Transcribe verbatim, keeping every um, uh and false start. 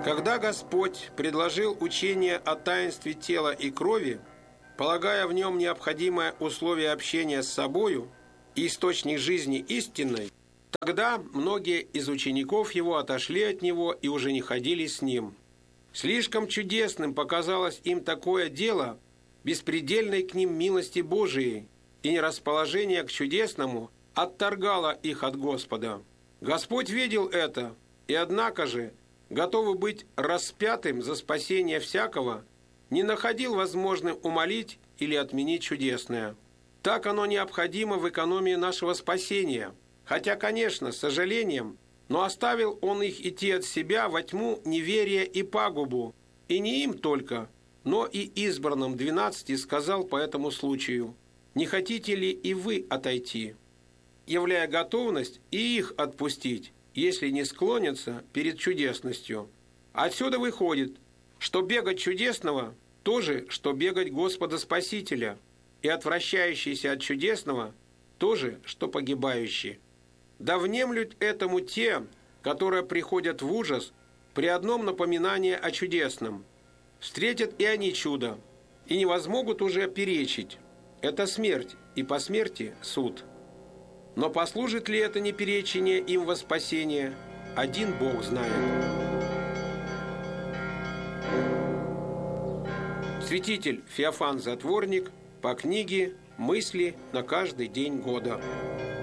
Когда Господь предложил учение о таинстве тела и крови, полагая в нем необходимое условие общения с собою и источник жизни истинной, тогда многие из учеников его отошли от него и уже не ходили с ним. Слишком чудесным показалось им такое дело беспредельной к ним милости Божией, и нерасположение к чудесному отторгало их от Господа. Господь видел это, и однако же, готовый быть распятым за спасение всякого, не находил возможным умолить или отменить чудесное. Так оно необходимо в экономии нашего спасения, хотя, конечно, с сожалением, но оставил Он их идти от себя во тьму неверия и пагубу, и не им только, но и избранным двенадцати сказал по этому случаю: «Не хотите ли и вы отойти?» являя готовность и их отпустить, если не склонятся перед чудесностью. Отсюда выходит, что бегать чудесного – то же, что бегать Господа Спасителя, и отвращающийся от чудесного – то же, что погибающий. Да внемлют этому те, которые приходят в ужас при одном напоминании о чудесном. Встретят и они чудо, и не возмогут уже перечить. Это смерть, и по смерти суд. Но послужит ли это неперечение им во спасение, один Бог знает. Святитель Феофан Затворник по книге «Мысли на каждый день года».